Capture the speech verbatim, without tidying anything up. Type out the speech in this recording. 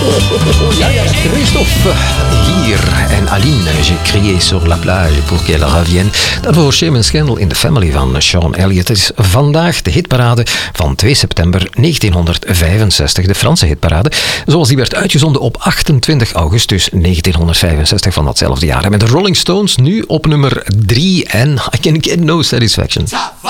Ja, ja, Christophe hier en Aline, j'ai crié sur la plage pour qu'elle revienne. Daarvoor Shame and Scandal in the Family van Sean Elliott. Het is vandaag de hitparade van twee september negentienhonderdvijfenzestig, de Franse hitparade, zoals die werd uitgezonden op achtentwintig augustus negentienhonderdvijfenzestig van datzelfde jaar. En met de Rolling Stones nu op nummer drie en I Can Get No Satisfaction.